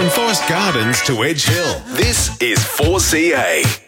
From Forest Gardens to Edge Hill, this is 4CA.